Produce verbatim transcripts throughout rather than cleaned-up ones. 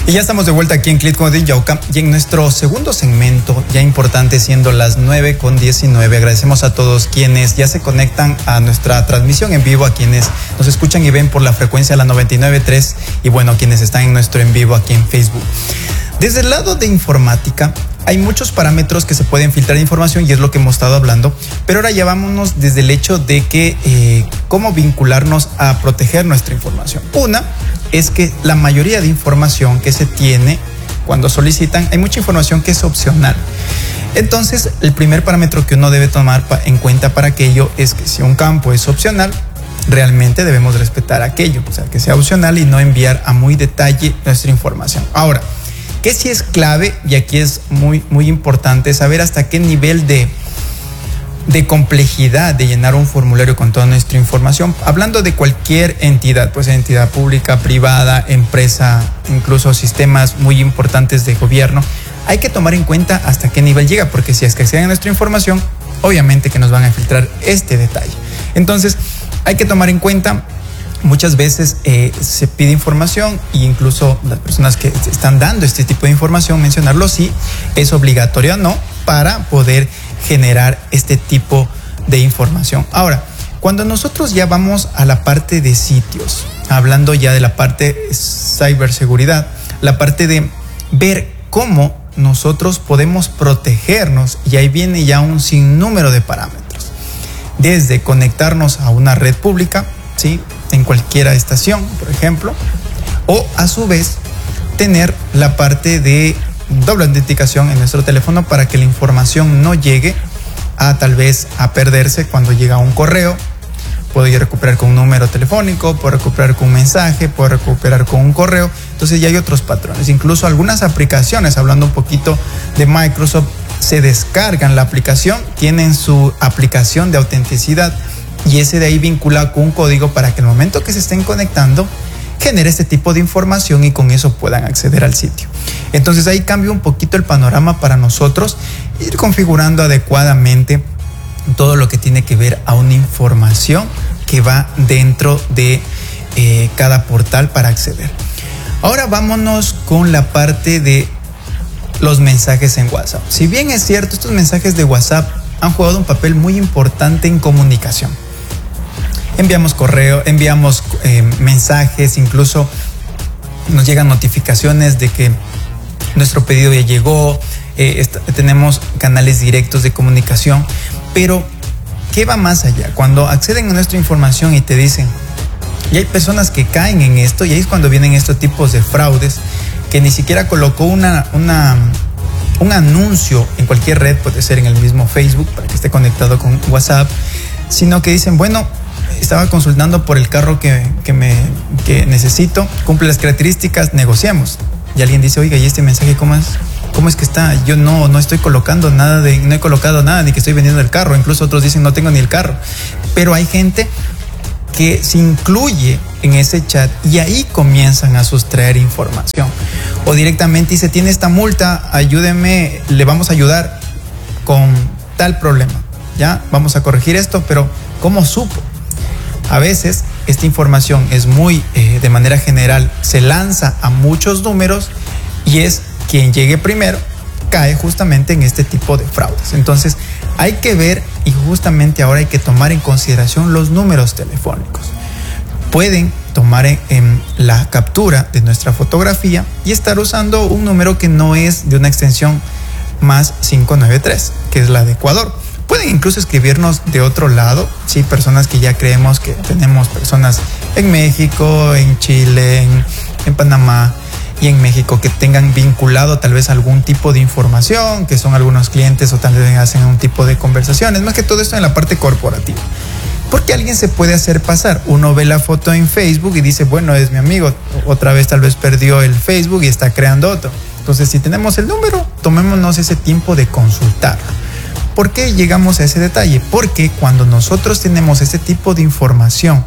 Y ya estamos de vuelta aquí en Click con Yauca y en nuestro segundo segmento, ya importante, siendo las nueve con diecinueve. Agradecemos a todos quienes ya se conectan a nuestra transmisión en vivo, a quienes nos escuchan y ven por la frecuencia la noventa y nueve punto tres y bueno, quienes están en nuestro en vivo aquí en Facebook. Desde el lado de informática, hay muchos parámetros que se pueden filtrar información y es lo que hemos estado hablando, pero ahora ya vámonos desde el hecho de que eh, cómo vincularnos a proteger nuestra información. Una es que la mayoría de información que se tiene cuando solicitan, hay mucha información que es opcional. Entonces, el primer parámetro que uno debe tomar en cuenta para aquello es que si un campo es opcional, realmente debemos respetar aquello, o sea, que sea opcional y no enviar a muy detalle nuestra información. Ahora, que sí es clave, y aquí es muy, muy importante saber hasta qué nivel de, de complejidad de llenar un formulario con toda nuestra información. Hablando de cualquier entidad, pues entidad pública, privada, empresa, incluso sistemas muy importantes de gobierno, hay que tomar en cuenta hasta qué nivel llega, porque si es que acceden a nuestra información, obviamente que nos van a filtrar este detalle. Entonces, hay que tomar en cuenta. Muchas veces eh, se pide información e incluso las personas que están dando este tipo de información, mencionarlo si es obligatorio o no para poder generar este tipo de información. Ahora, cuando nosotros ya vamos a la parte de sitios, hablando ya de la parte ciberseguridad, la parte de ver cómo nosotros podemos protegernos, y ahí viene ya un sinnúmero de parámetros. Desde conectarnos a una red pública, ¿sí?, en cualquier estación, por ejemplo, o a su vez tener la parte de doble autenticación en nuestro teléfono para que la información no llegue a tal vez a perderse cuando llega un correo. Puedo recuperar con un número telefónico, puedo recuperar con un mensaje, puedo recuperar con un correo. Entonces ya hay otros patrones. Incluso algunas aplicaciones, hablando un poquito de Microsoft, se descargan la aplicación, tienen su aplicación de autenticidad y ese de ahí vincula con un código para que el momento que se estén conectando genere este tipo de información y con eso puedan acceder al sitio. Entonces ahí cambia un poquito el panorama para nosotros, ir configurando adecuadamente todo lo que tiene que ver a una información que va dentro de eh, cada portal para acceder. Ahora vámonos con la parte de los mensajes en WhatsApp. Si bien es cierto, estos mensajes de WhatsApp han jugado un papel muy importante en comunicación. Enviamos correo, enviamos eh, mensajes, incluso nos llegan notificaciones de que nuestro pedido ya llegó, eh, est- tenemos canales directos de comunicación, pero ¿qué va más allá? Cuando acceden a nuestra información y te dicen, y hay personas que caen en esto, y ahí es cuando vienen estos tipos de fraudes, que ni siquiera colocó una, una, un anuncio en cualquier red, puede ser en el mismo Facebook, para que esté conectado con WhatsApp, sino que dicen, bueno, estaba consultando por el carro que, que, me, que necesito, cumple las características, negociamos. Y alguien dice, oiga, ¿y este mensaje cómo es? ¿Cómo es que está? Yo no, no estoy colocando nada, de, no he colocado nada, ni que estoy vendiendo el carro. Incluso otros dicen, no tengo ni el carro. Pero hay gente que se incluye en ese chat y ahí comienzan a sustraer información. O directamente dice, tiene esta multa, ayúdeme, le vamos a ayudar con tal problema. Ya, vamos a corregir esto, pero ¿cómo supo? A veces esta información es muy, eh, de manera general, se lanza a muchos números y es quien llegue primero, cae justamente en este tipo de fraudes. Entonces hay que ver, y justamente ahora hay que tomar en consideración los números telefónicos. Pueden tomar en, en la captura de nuestra fotografía y estar usando un número que no es de una extensión más cinco nueve tres, que es la de Ecuador. Pueden incluso escribirnos de otro lado, sí, personas que ya creemos que tenemos personas en México, en Chile, en, en Panamá y en México que tengan vinculado tal vez algún tipo de información, que son algunos clientes o tal vez hacen un tipo de conversaciones, más que todo esto en la parte corporativa. Porque alguien se puede hacer pasar. Uno ve la foto en Facebook y dice, bueno, es mi amigo, otra vez tal vez perdió el Facebook y está creando otro. Entonces, si tenemos el número, tomémonos ese tiempo de consultar. ¿Por qué llegamos a ese detalle? Porque cuando nosotros tenemos este tipo de información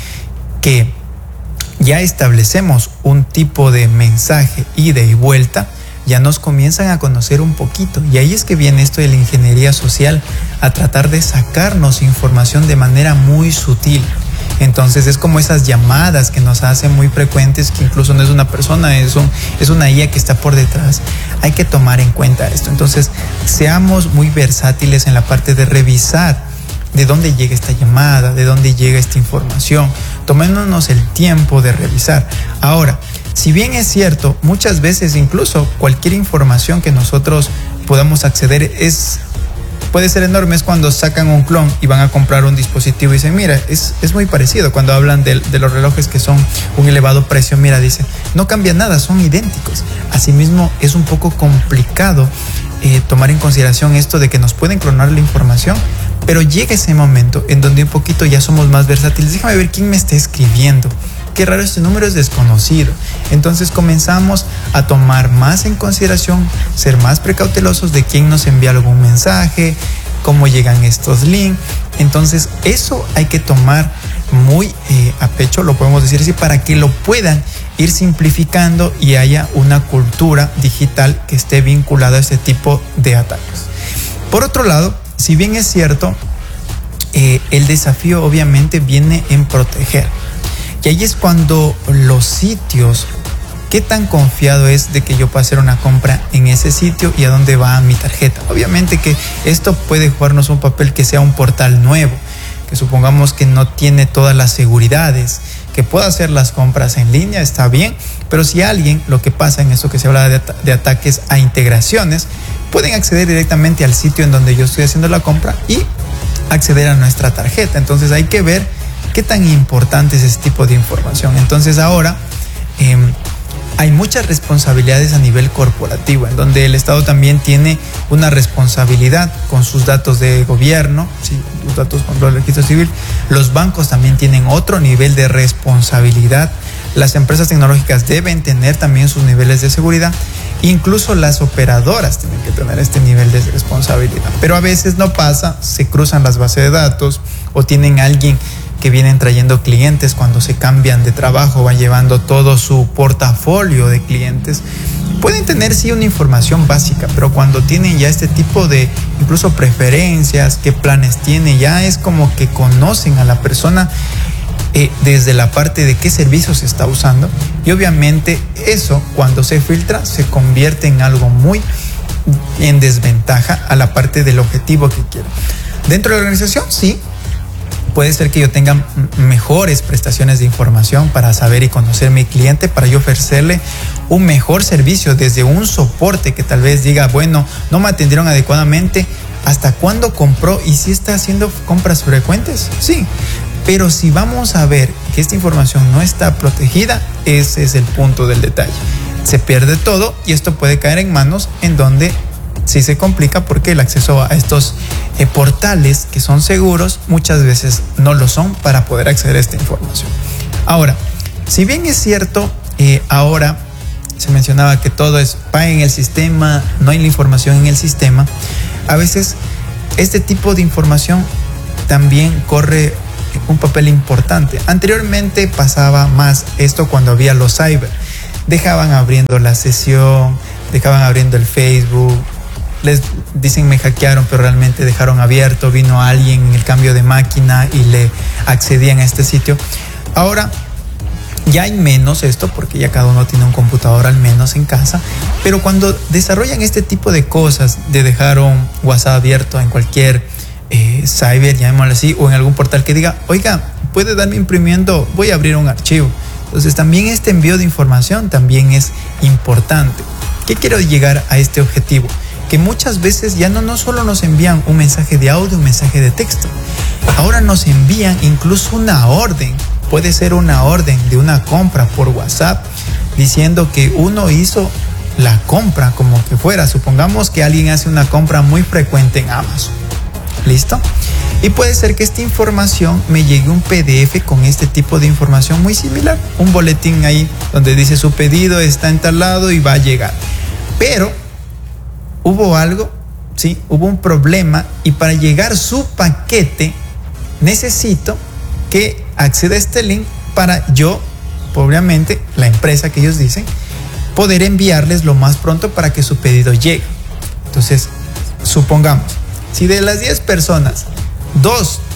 que ya establecemos un tipo de mensaje ida y vuelta, ya nos comienzan a conocer un poquito. Y ahí es que viene esto de la ingeniería social, a tratar de sacarnos información de manera muy sutil. Entonces es como esas llamadas que nos hacen muy frecuentes, que incluso no es una persona, es, un, es una I A que está por detrás. Hay que tomar en cuenta esto. Entonces seamos muy versátiles en la parte de revisar de dónde llega esta llamada, de dónde llega esta información. Tomémonos el tiempo de revisar. Ahora, si bien es cierto, muchas veces incluso cualquier información que nosotros podamos acceder es, puede ser enorme. Es cuando sacan un clon y van a comprar un dispositivo y dicen, mira, es, es muy parecido. Cuando hablan de, de los relojes que son un elevado precio, mira, dicen, no cambia nada, son idénticos. Asimismo, es un poco complicado eh, tomar en consideración esto de que nos pueden clonar la información, pero llega ese momento en donde un poquito ya somos más versátiles. Déjame ver quién me está escribiendo. Qué raro, este número es desconocido. Entonces comenzamos a tomar más en consideración, ser más precautelosos de quién nos envía algún mensaje, cómo llegan estos links. Entonces eso hay que tomar muy eh, a pecho, lo podemos decir así, para que lo puedan ir simplificando y haya una cultura digital que esté vinculada a este tipo de ataques. Por otro lado, si bien es cierto, eh, el desafío obviamente viene en proteger. Y ahí es cuando los sitios, qué tan confiado es de que yo pueda hacer una compra en ese sitio y a dónde va mi tarjeta. Obviamente que esto puede jugarnos un papel que sea un portal nuevo, que supongamos que no tiene todas las seguridades, que pueda hacer las compras en línea, está bien, pero si alguien, lo que pasa en eso que se habla de, at- de ataques a integraciones, pueden acceder directamente al sitio en donde yo estoy haciendo la compra y acceder a nuestra tarjeta. Entonces hay que ver qué tan importante es ese tipo de información. Entonces ahora eh, hay muchas responsabilidades a nivel corporativo, en donde el Estado también tiene una responsabilidad con sus datos de gobierno, sí, los datos contra el registro civil. Los bancos también tienen otro nivel de responsabilidad. Las empresas tecnológicas deben tener también sus niveles de seguridad. Incluso las operadoras tienen que tener este nivel de responsabilidad. Pero a veces no pasa, se cruzan las bases de datos o tienen alguien que vienen trayendo clientes cuando se cambian de trabajo, van llevando todo su portafolio de clientes. Pueden tener sí una información básica, pero cuando tienen ya este tipo de incluso preferencias, qué planes tiene, ya es como que conocen a la persona eh, desde la parte de qué servicios se está usando, y obviamente eso cuando se filtra se convierte en algo muy en desventaja a la parte del objetivo que quiero. Dentro de la organización sí, puede ser que yo tenga mejores prestaciones de información para saber y conocer a mi cliente, para yo ofrecerle un mejor servicio, desde un soporte que tal vez diga, bueno, no me atendieron adecuadamente, ¿hasta cuándo compró? ¿Y si está haciendo compras frecuentes? Sí, pero si vamos a ver que esta información no está protegida, ese es el punto del detalle. Se pierde todo y esto puede caer en manos en donde sí se complica, porque el acceso a estos eh, portales que son seguros muchas veces no lo son para poder acceder a esta información. Ahora, si bien es cierto, eh, ahora se mencionaba que todo es va en el sistema, no hay la información en el sistema, a veces este tipo de información también corre un papel importante. Anteriormente pasaba más esto cuando había los cyber, dejaban abriendo la sesión, dejaban abriendo el Facebook, les dicen me hackearon, pero realmente dejaron abierto, vino alguien en el cambio de máquina y le accedían a este sitio. Ahora ya hay menos esto, porque ya cada uno tiene un computador al menos en casa, pero cuando desarrollan este tipo de cosas, de dejar un WhatsApp abierto en cualquier eh, cyber, llamémoslo así, o en algún portal que diga, oiga, puede darme imprimiendo, voy a abrir un archivo. Entonces también este envío de información también es importante. ¿Qué quiero llegar a este objetivo? Que muchas veces ya no, no solo nos envían un mensaje de audio, un mensaje de texto, ahora nos envían incluso una orden. Puede ser una orden de una compra por WhatsApp diciendo que uno hizo la compra, como que fuera, supongamos que alguien hace una compra muy frecuente en Amazon, ¿listo? Y puede ser que esta información me llegue un P D F con este tipo de información muy similar, un boletín ahí donde dice su pedido está en tal lado y va a llegar, pero hubo algo, sí, hubo un problema, y para llegar su paquete necesito que acceda a este link para yo, obviamente, la empresa que ellos dicen, poder enviarles lo más pronto para que su pedido llegue. Entonces, supongamos, si de las diez personas, dos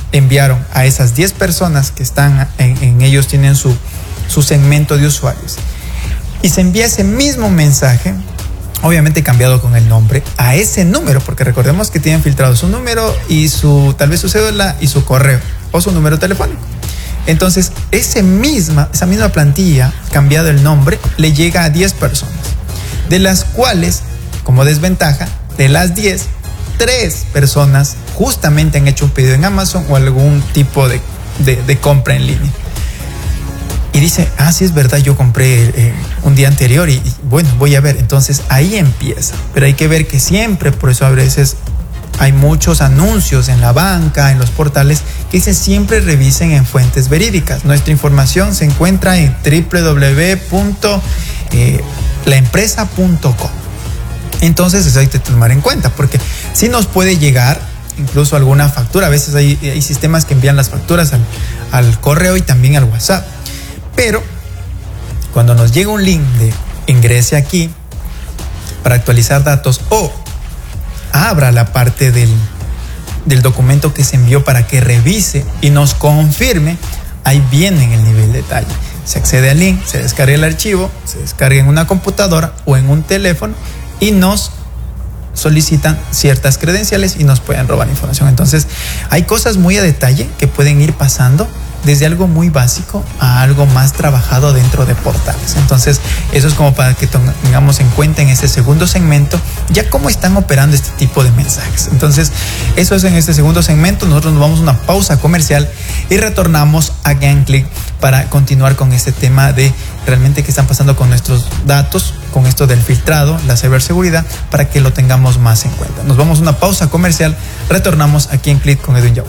enviaron a esas diez personas que están en, en ellos tienen su, su segmento de usuarios. Y se envía ese mismo mensaje, obviamente cambiado con el nombre, a ese número, porque recordemos que tienen filtrado su número y su, tal vez su cédula y su correo o su número telefónico. Entonces, ese misma, esa misma plantilla, cambiado el nombre, le llega a diez personas, de las cuales, como desventaja, de las diez, tres personas justamente han hecho un pedido en Amazon o algún tipo de, de, de compra en línea. Y dice, ah, sí es verdad, yo compré eh, un día anterior y, y bueno, voy a ver. Entonces ahí empieza. Pero hay que ver que siempre, por eso a veces hay muchos anuncios en la banca, en los portales, que dicen siempre revisen en fuentes verídicas. Nuestra información se encuentra en doble u doble u doble u punto la empresa punto com. Entonces eso hay que tomar en cuenta, porque si nos puede llegar incluso alguna factura. A veces hay, hay sistemas que envían las facturas al, al correo y también al WhatsApp. Pero cuando nos llega un link de ingrese aquí para actualizar datos o abra la parte del, del documento que se envió para que revise y nos confirme, ahí viene en el nivel de detalle. Se accede al link, se descarga el archivo, se descarga en una computadora o en un teléfono y nos solicitan ciertas credenciales y nos pueden robar información. Entonces hay cosas muy a detalle que pueden ir pasando desde algo muy básico a algo más trabajado dentro de portales. Entonces eso es como para que tengamos en cuenta en este segundo segmento ya cómo están operando este tipo de mensajes. Entonces eso es en este segundo segmento. Nosotros nos vamos a una pausa comercial y retornamos a GameClick para continuar con este tema de realmente qué están pasando con nuestros datos, con esto del filtrado, la ciberseguridad, para que lo tengamos más en cuenta. Nos vamos a una pausa comercial, retornamos aquí en Click con Edwin Yauca.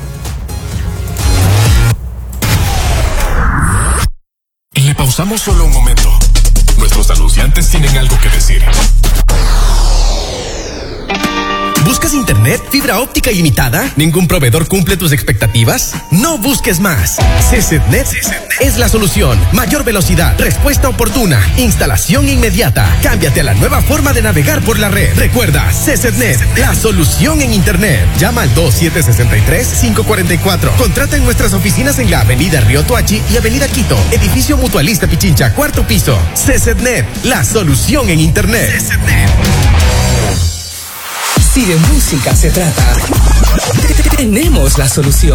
Le pausamos solo un momento. Nuestros anunciantes tienen algo que decir. ¿Buscas internet, fibra óptica ilimitada? ¿Ningún proveedor cumple tus expectativas? No busques más. CCnet es la solución. Mayor velocidad, respuesta oportuna, instalación inmediata. Cámbiate a la nueva forma de navegar por la red. Recuerda, CCnet, la solución en internet. Llama al dos siete seis tres, cinco cuatro cuatro. Contrata en nuestras oficinas en la avenida Río Toachi y avenida Quito. Edificio Mutualista Pichincha, cuarto piso. CCnet, la solución en internet. CCnet. Si de música se trata, tenemos la solución.